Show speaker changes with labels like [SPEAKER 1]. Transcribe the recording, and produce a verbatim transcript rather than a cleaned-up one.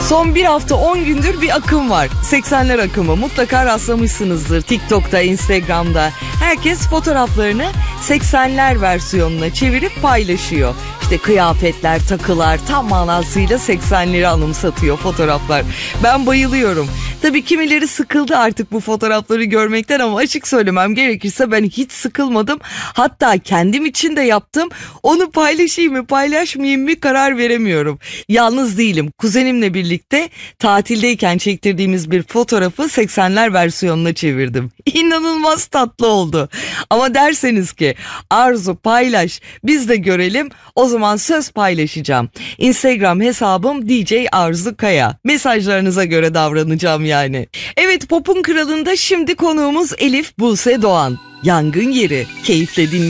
[SPEAKER 1] Son bir hafta on gündür bir akım var. seksenler akımı. Mutlaka rastlamışsınızdır. TikTok'ta, Instagram'da. Herkes fotoğraflarını seksenler versiyonuna çevirip paylaşıyor. İşte kıyafetler, takılar tam manasıyla seksenleri anımsatıyor fotoğraflar. Ben bayılıyorum. Tabii kimileri sıkıldı artık bu fotoğrafları görmekten ama açık söylemem gerekirse ben hiç sıkılmadım. Hatta kendim için de yaptım. Onu paylaşayım mı paylaşmayayım mı karar veremiyorum. Yalnız değilim. Kuzenimle birlikte tatildeyken çektirdiğimiz bir fotoğrafı seksenler versiyonuna çevirdim. İnanılmaz tatlı oldu. Ama derseniz ki Arzu paylaş biz de görelim, o zaman söz paylaşacağım. Instagram hesabım D J Arzu Kaya. Mesajlarınıza göre davranacağım yani. Evet, Pop'un kralında şimdi konuğumuz Elif Buse Doğan. Yangın Yeri. Keyifle dinleyin.